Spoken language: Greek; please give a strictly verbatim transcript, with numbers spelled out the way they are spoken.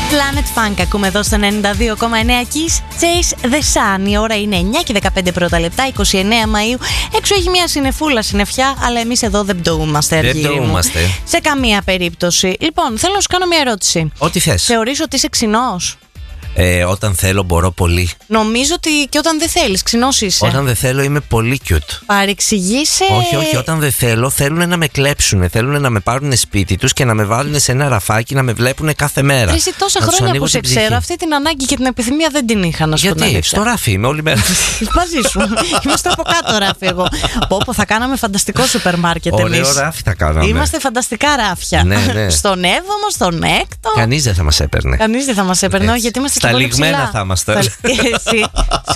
Planet Funk ακούμε εδώ στο ενενήντα δύο κόμμα εννέα Kiss. Chase the Sun. Η ώρα είναι εννιά και δεκαπέντε πρώτα λεπτά, είκοσι εννέα Μαΐου. Έξω έχει μια συννεφούλα, συννεφιά, αλλά εμείς εδώ δεν πτωούμαστε. Δεν πτωούμαστε. Σε καμία περίπτωση. Λοιπόν, θέλω να σου κάνω μια ερώτηση. Ό,τι θες. Θεωρείς ότι είσαι ξινός? Ε, όταν θέλω μπορώ πολύ. Νομίζω ότι και όταν δεν θέλεις, ξινός είσαι. Όταν δεν θέλω είμαι πολύ cute. Παρεξηγήσε. Όχι, όχι, όταν δεν θέλω θέλουν να με κλέψουν. Θέλουν να με πάρουν σπίτι τους και να με βάλουν σε ένα ραφάκι να με βλέπουν κάθε μέρα. Εσύ τόσα χρόνια που σε ξέρω, αυτή την ανάγκη και την επιθυμία δεν την είχα, να σου πω. Γιατί, στο ράφι είμαι όλη μέρα. Μαζί σου. Είμαι στο από κάτω ράφι εγώ. Πω, θα κάναμε φανταστικό σούπερ μάρκετ εμείς. Ωραίο ράφι θα κάναμε. Είμαστε φανταστικά ράφια. Ναι, ναι. Στον έβδομο, στον έκτο. Κανείς δεν θα μας έπαιρνε. Κανείς δεν θα μας έπαιρνε, γιατί είμαστε στα και πολύ λιγμένα ψηλά. θα είμαστε. Εσύ